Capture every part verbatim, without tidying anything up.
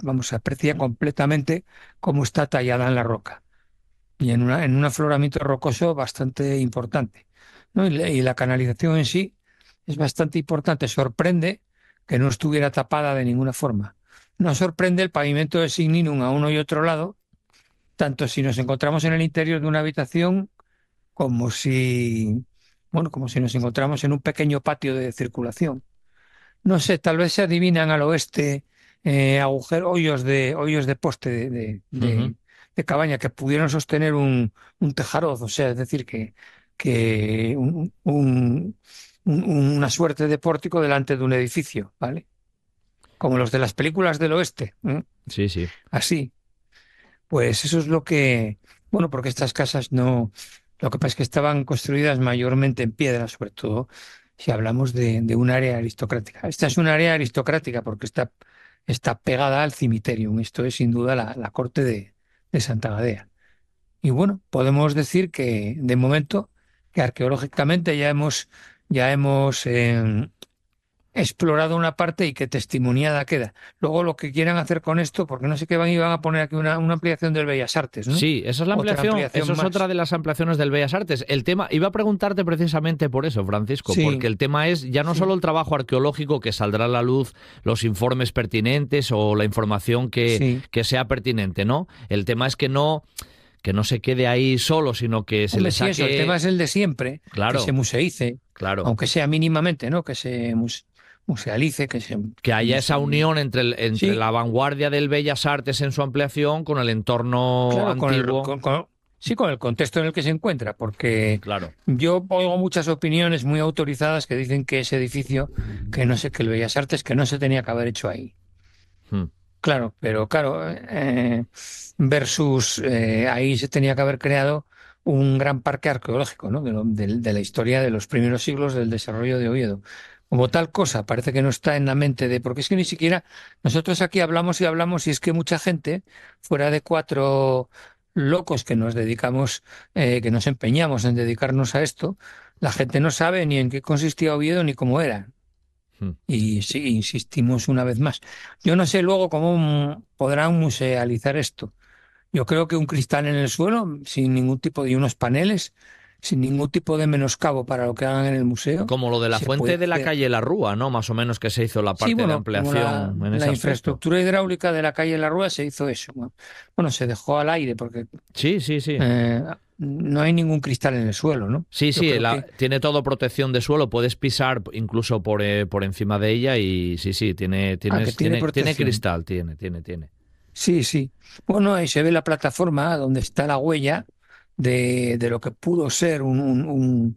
vamos, se aprecia completamente cómo está tallada en la roca y en, una, en un afloramiento rocoso bastante importante, ¿no? Y, la y la canalización en sí es bastante importante. Sorprende que no estuviera tapada de ninguna forma. Nos sorprende el pavimento de Signinum a uno y otro lado, tanto si nos encontramos en el interior de una habitación como si, bueno, como si nos encontramos en un pequeño patio de circulación. No sé, tal vez se adivinan al oeste eh, agujeros, hoyos de, hoyos de poste de, de, Ujú. de- de cabaña que pudieran sostener un, un tejaroz, o sea, es decir, que, que un- un- un- una suerte de pórtico delante de un edificio, ¿vale? Como los de las películas del oeste, ¿eh? Sí, sí. Así. Pues eso es lo que, bueno, porque estas casas no, lo que pasa es que estaban construidas mayormente en piedra, sobre todo si hablamos de, de un área aristocrática. Esta es un área aristocrática porque está, está pegada al cementerio. Esto es sin duda la, la corte de, de Santa Gadea. Y bueno, podemos decir que de momento que arqueológicamente ya hemos, ya hemos eh, explorado una parte y que testimoniada queda. Luego lo que quieran hacer con esto, porque no sé qué van y van a poner aquí una, una ampliación del Bellas Artes, ¿no? Sí, esa es la Otra ampliación, ampliación eso es otra más. de las ampliaciones del Bellas Artes. El tema, iba a preguntarte precisamente por eso, Francisco, porque Sí, el tema es ya no sí, solo el trabajo arqueológico que saldrá a la luz, los informes pertinentes o la información que, sí. que sea pertinente, ¿no? El tema es que no, que no se quede ahí solo, sino que se le Hombre, sí, eso, el tema saque, es el de siempre, que se claro, museice, claro, aunque sea mínimamente, ¿no? Que se muse- musealice, que se, que que haya esa muse- unión entre, el- entre Sí, la vanguardia del Bellas Artes en su ampliación con el entorno claro, con el, antiguo, con- con- sí, con el contexto en el que se encuentra, porque claro. yo oigo muchas opiniones muy autorizadas que dicen que ese edificio, que no sé, que el Bellas Artes, que no se tenía que haber hecho ahí. Hmm. Claro, pero claro, eh, versus eh, ahí se tenía que haber creado un gran parque arqueológico, ¿no? De, lo- de- de la historia de los primeros siglos del desarrollo de Oviedo. Como tal cosa, parece que no está en la mente de, porque es que ni siquiera nosotros aquí hablamos y hablamos y es que mucha gente, fuera de cuatro locos que nos dedicamos, eh, que nos empeñamos en dedicarnos a esto, la gente no sabe ni en qué consistía Oviedo ni cómo era. Hmm. Y sí, insistimos una vez más. Yo no sé luego cómo mm, podrán musealizar esto. Yo creo que un cristal en el suelo, sin ningún tipo de y unos paneles, sin ningún tipo de menoscabo para lo que hagan en el museo, Como lo de la se puede fuente de la hacer. calle La Rúa, ¿no? Más o menos que se hizo la Sí, parte de bueno, como la, ampliación en la ese aspecto. infraestructura hidráulica de la calle La Rúa se hizo eso. Bueno, bueno, se dejó al aire porque Sí, sí, sí. eh, no hay ningún cristal en el suelo, ¿no? Sí, Yo sí, creo la- que, tiene todo protección de suelo, puedes pisar incluso por, eh, por encima de ella y sí, sí, tiene, ah, que tienes, tiene tiene, tiene protección. cristal, tiene, tiene, tiene. Sí, sí. Bueno, ahí se ve la plataforma donde está la huella de, de lo que pudo ser un, un- un-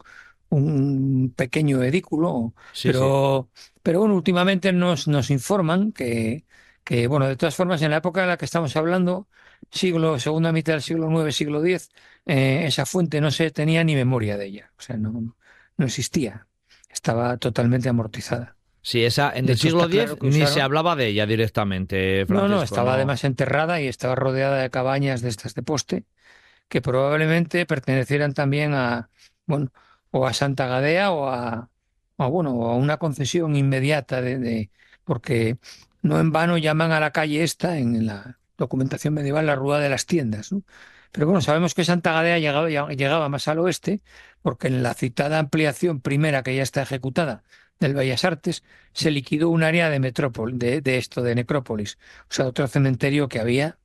un pequeño edículo, Sí, sí. pero, pero bueno, últimamente nos, nos informan que, que, bueno, de todas formas, en la época en la que estamos hablando, siglo, segunda mitad del siglo nueve, siglo diez, eh, esa fuente no se tenía ni memoria de ella, o sea, no, no existía, estaba totalmente amortizada. Sí, esa, en De el hecho, siglo está diez claro que ni se usaron. hablaba de ella directamente, No, no, Francisco, estaba no. además enterrada y estaba rodeada de cabañas de estas de poste que probablemente pertenecieran también a, bueno, o a Santa Gadea o a, o, bueno, o a una concesión inmediata de, de- porque no en vano llaman a la calle esta en la documentación medieval la Rúa de las Tiendas, ¿no? Pero bueno, sabemos que Santa Gadea llegaba, llegaba más al oeste porque en la citada ampliación primera que ya está ejecutada del Bellas Artes se liquidó un área de metrópoli, de, de esto, de necrópolis, o sea, otro cementerio que había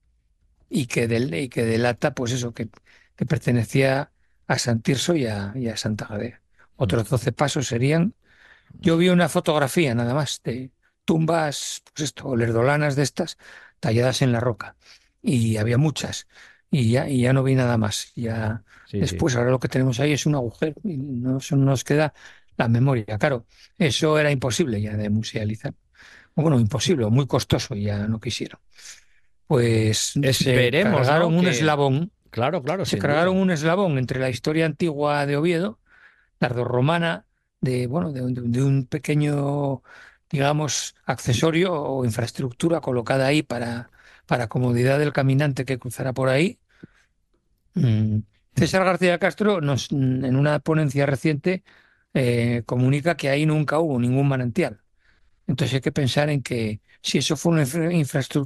y que, del, y que delata, pues eso, que, que pertenecía a San Tirso y a, y a Santa Gadea. Hmm. Otros doce pasos serían. Yo vi una fotografía nada más de tumbas, pues esto, lerdolanas de estas, talladas en la roca. Y había muchas. Y ya, y ya no vi nada más. Ya Sí, sí. después, ahora lo que tenemos ahí es un agujero. Y no, eso no nos queda la memoria. Claro, eso era imposible ya de musealizar. O bueno, imposible, o muy costoso, y ya no quisieron. Pues se Esperemos, ¿no? cargaron un Que, eslabón, claro, claro, se sin cargaron duda. un eslabón entre la historia antigua de Oviedo, tardorromana, de, bueno, de, un de de un pequeño, digamos, accesorio o infraestructura colocada ahí para, para comodidad del caminante que cruzara por ahí. Mm. César García Castro nos, en una ponencia reciente eh, comunica que ahí nunca hubo ningún manantial. Entonces hay que pensar en que si eso fue una infra- infraestructura